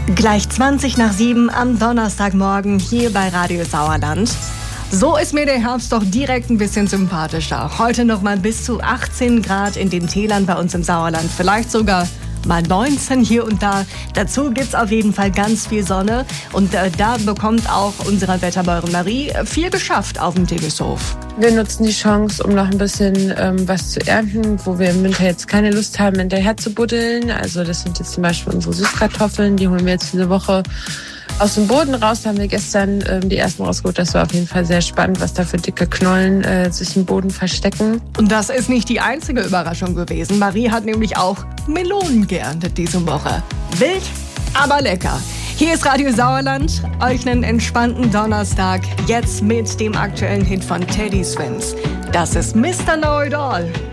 Gleich 20 nach 7 am Donnerstagmorgen hier bei Radio Sauerland. So ist mir der Herbst doch direkt ein bisschen sympathischer. Heute noch mal bis zu 18 Grad in den Tälern bei uns im Sauerland. Vielleicht sogar mal 19 hier und da. Dazu gibt's auf jeden Fall ganz viel Sonne. Und da bekommt auch unsere Wetterbäuerin Marie viel geschafft auf dem Tegelshof. Wir nutzen die Chance, um noch ein bisschen was zu ernten, wo wir im Winter jetzt keine Lust haben, hinterher zu buddeln. Also das sind jetzt zum Beispiel unsere Süßkartoffeln. Die holen wir jetzt diese Woche aus dem Boden raus. Da haben wir gestern die ersten rausgeholt. Das war auf jeden Fall sehr spannend, was da für dicke Knollen sich im Boden verstecken. Und das ist nicht die einzige Überraschung gewesen. Marie hat nämlich auch Melonen geerntet diese Woche. Wild, aber lecker. Hier ist Radio Sauerland. Euch einen entspannten Donnerstag. Jetzt mit dem aktuellen Hit von Teddy Swims. Das ist Mr. Know It All.